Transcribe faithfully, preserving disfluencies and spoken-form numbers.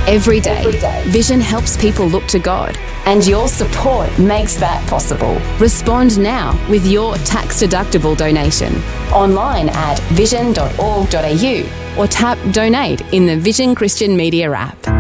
Every day, Vision helps people look to God, and your support makes that possible. Respond now with your tax-deductible donation online at vision dot org dot a u or tap Donate in the Vision Christian Media app.